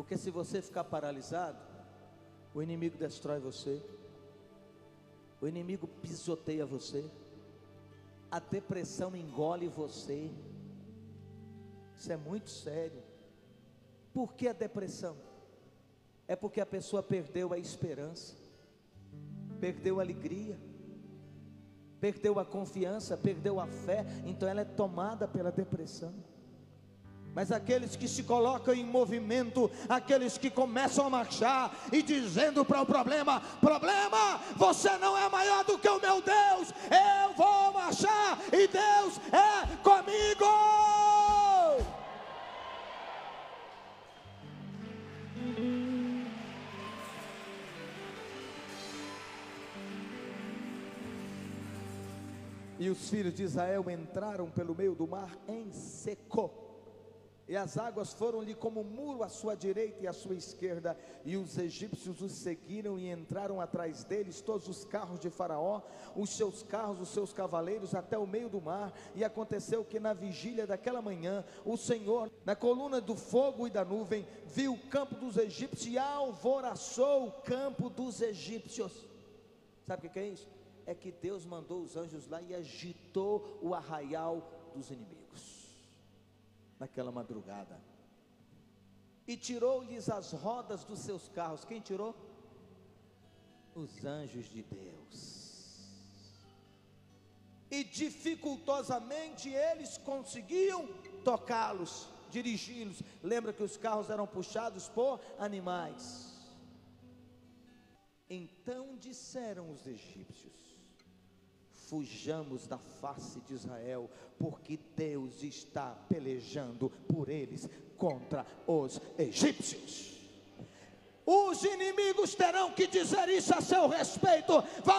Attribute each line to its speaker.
Speaker 1: Porque se você ficar paralisado, o inimigo destrói você, o inimigo pisoteia você, a depressão engole você. Isso é muito sério. Por que a depressão? É porque a pessoa perdeu a esperança, perdeu a alegria, perdeu a confiança, perdeu a fé, então ela é tomada pela depressão. Mas aqueles que se colocam em movimento, aqueles que começam a marchar e dizendo para o problema: problema, você não é maior do que o meu Deus, eu vou marchar e Deus é comigo. E os filhos de Israel entraram pelo meio do mar em seco, e as águas foram-lhe como muro à sua direita e à sua esquerda, e os egípcios os seguiram e entraram atrás deles, todos os carros de Faraó, os seus carros, os seus cavaleiros, até o meio do mar. E aconteceu que na vigília daquela manhã, o Senhor, na coluna do fogo e da nuvem, viu o campo dos egípcios e alvoroçou o campo dos egípcios. Sabe o que é isso? É que Deus mandou os anjos lá e agitou o arraial dos inimigos naquela madrugada, e tirou-lhes as rodas dos seus carros. Quem tirou? Os anjos de Deus. E dificultosamente eles conseguiam tocá-los, dirigi-los. Lembra que os carros eram puxados por animais. Então disseram os egípcios: fujamos da face de Israel, porque Deus está pelejando por eles contra os egípcios. Os inimigos terão que dizer isso a seu respeito.